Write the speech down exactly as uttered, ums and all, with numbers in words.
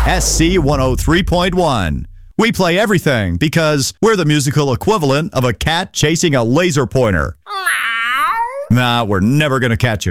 S C one oh three point one. We play everything because we're the musical equivalent of a cat chasing a laser pointer. Nah, we're never going to catch you.